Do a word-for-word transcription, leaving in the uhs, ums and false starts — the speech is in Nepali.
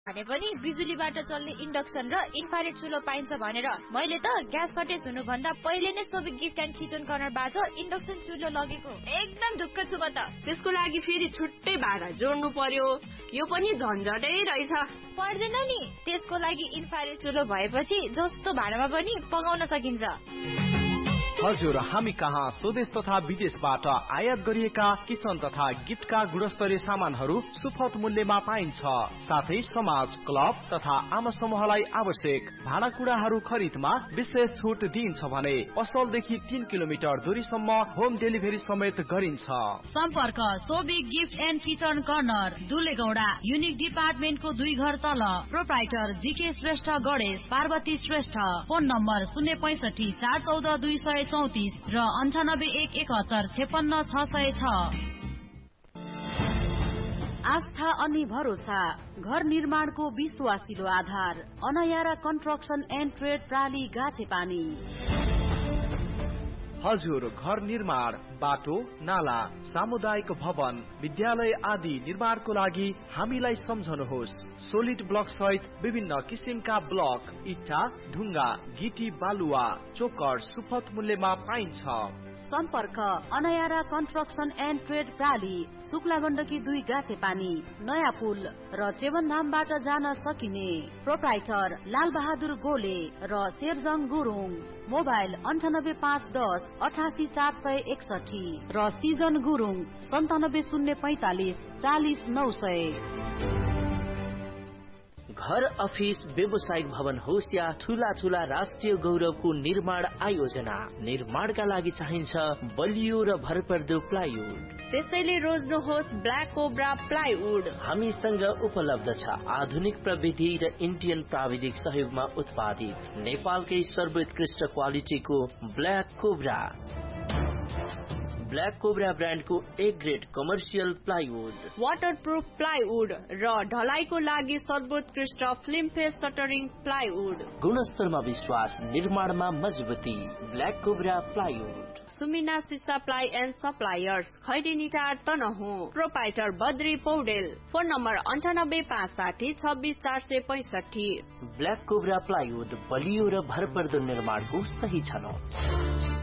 भने पनि बिजुलीबाट चल्ने इन्डक्सन र इन्फ्रारेड चुलो पाइन्छ भनेर मैले त ग्यास सर्टेज हुनु भन्दा पहिले नै sorbic gift and kitchen कर्नरबाट induction चुलो लगेको। एकदम ढुक्क छु म त। त्यसको लागि फेरि छुट्टै भाडा जोड्नु पर्यो, यो पनि झन्झटै रहेछ। पर्दैन नि, त्यसको लागि इन्फ्रारेड चुलो भएपछि जस्तो भाडामा पनि पकाउन सकिन्छ। हजुर, हामी कहाँ स्वदेश तथा विदेशबाट आयात गरिएका किचन तथा गिफ्टका गुणस्तरीय सामानहरू सुपथ मूल्यमा पाइन्छ। साथै समाज, क्लब तथा आम समूहलाई आवश्यक भाँडाकुँडाहरू खरिदमा विशेष छुट दिइन्छ भने पसलदेखि तीन किलोमिटर दूरीसम्म होम डेलिभरी समेत गरिन्छ। सम्पर्क sorbic gift and kitchen corner, दुलेगौडा unique डिपार्टमेन्टको दुई घर तल। Proprietor GK Shrestha Ganesh, Parvati Shrestha. Phone number शून्य पैसठी चार चौध दुई सय चौतिस र अन्ठानब्बे एक एकहत्तर छेपन्न छ सय छ। आस्था अनि भरोसा, घर निर्माणको विश्वासिलो आधार। अनयारा कन्स्ट्रक्सन एन्ड ट्रेड प्राली गाछेपानी। हजुर, घर निर्माण, बाटो, नाला, सामुदायिक भवन, विद्यालय आदि निर्माणको लागि हामीलाई सम्झनुहोस्। सोलिड ब्लक सहित विभिन्न किसिमका ब्लक, इट्टा, ढुङ्गा, गिटी, बालुवा, चोकर सुपथ मूल्यमा पाइन्छ। सम्पर्क अनयारा construction and trade प्राली, Shukla Gandaki दुई गाछे पानी, नयाँ पुल र चेवनधामबाट जान सकिने। प्रोप्राइटर लाल बहादुर गोले र शेरजङ गुरुङ। मोबाइल अन्ठानब्बे पाँच दस अठासी चार सय एकसठी र सिजन गुरुङ सन्तानब्बे शून्य पैतालिस चालिस नौ सय। घर, अफिस, व्यावसायिक भवन होस् या ठूला ठूला राष्ट्रिय गौरवको निर्माण आयोजना, निर्माणका लागि चाहिन्छ बलियो र भरपर्दो प्लाइवुड। त्यसैले रोज्नुहोस् ब्ल्याक कोब्रा प्लाइवुड। हामीसँग उपलब्ध छ आधुनिक प्रविधि र इन्डियन प्राविधिक सहयोगमा उत्पादित नेपालकै सर्वोत्कृष्ट क्वालिटीको ब्ल्याक कोब्रा। ब्ल्याक कोब्रा ब्रान्डको A grade commercial plywood, waterproof plywood र ढलाईको लागि सर्वोत्कृष्ट फिल्म फेस सटरिङ प्लाइवुड। गुणस्तरमा विश्वास, निर्माणमा मजबुती। Black cobra plywood. सुमिना सिसा ply and suppliers, Khaireni tar Tanahun. Proprietor Badri Paudel. Phone number अन्ठानब्बे पाँच साठी छब्बिस चार सय पैसठी। ब्ल्याक कोब्रा प्लाइवुड बलियो र भरपर्दो निर्माणको सही छनौट।